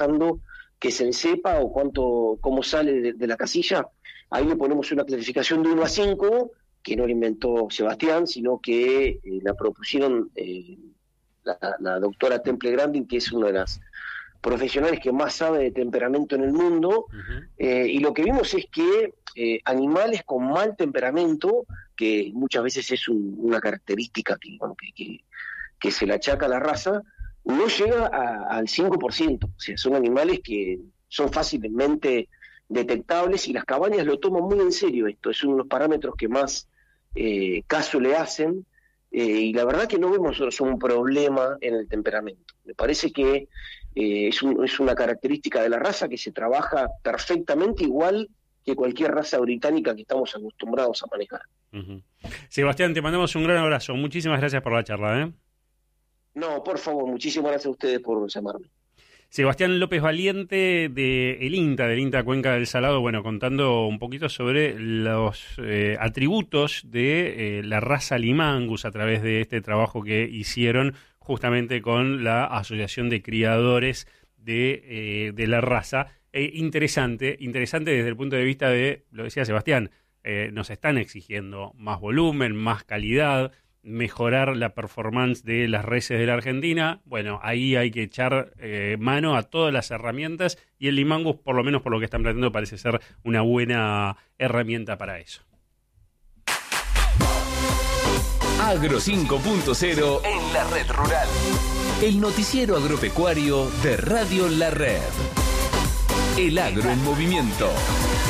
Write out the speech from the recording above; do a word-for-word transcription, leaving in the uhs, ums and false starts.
trabajando que es en cepa o cuánto, cómo sale de, de la casilla. Ahí le ponemos una clasificación de uno a cinco, que no la inventó Sebastián, sino que eh, la propusieron eh, la, la doctora Temple Grandin, que es una de las profesionales que más sabe de temperamento en el mundo, uh-huh. eh, y lo que vimos es que eh, animales con mal temperamento, que muchas veces es un, una característica que, bueno, que, que, que se le achaca a la raza, no llega a, al cinco por ciento, o sea, son animales que son fácilmente detectables y las cabañas lo toman muy en serio esto, es uno de los parámetros que más eh, caso le hacen, eh, y la verdad que no vemos nosotros un problema en el temperamento. Me parece que eh, es, un, es una característica de la raza que se trabaja perfectamente igual que cualquier raza británica que estamos acostumbrados a manejar. Uh-huh. Sebastián, te mandamos un gran abrazo, muchísimas gracias por la charla, ¿eh? No, por favor, muchísimas gracias a ustedes por llamarme. Sebastián López Valiente de el INTA, del INTA Cuenca del Salado, bueno, contando un poquito sobre los eh, atributos de eh, la raza Lima Angus a través de este trabajo que hicieron justamente con la Asociación de Criadores de, eh, de la raza. Eh, interesante, interesante desde el punto de vista de, lo decía Sebastián, eh, nos están exigiendo más volumen, más calidad, mejorar la performance de las reses de la Argentina. Bueno, ahí hay que echar eh, mano a todas las herramientas y el Lima Angus, por lo menos por lo que están planteando, parece ser una buena herramienta para eso. Agro cinco punto cero en la Red Rural. El noticiero agropecuario de Radio La Red. El agro en movimiento.